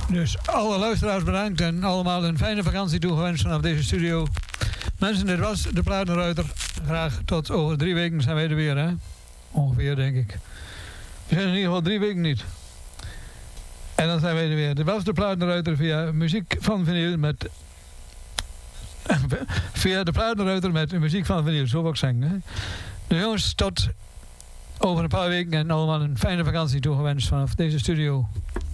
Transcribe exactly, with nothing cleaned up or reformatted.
Dus alle luisteraars bedankt en allemaal een fijne vakantie toegewenst vanaf deze studio. Mensen, dit was de Platenruiter. Graag tot over drie weken zijn wij er weer, hè? Ongeveer, denk ik. We zijn in ieder geval drie weken niet. En dan zijn wij er weer. Dit was de Platenruiter via muziek van vinyl met... via de Platenruiter met muziek van vinyl, zo wil ik zeggen. Hè? Dus jongens, tot over een paar weken en allemaal een fijne vakantie toegewenst vanaf deze studio.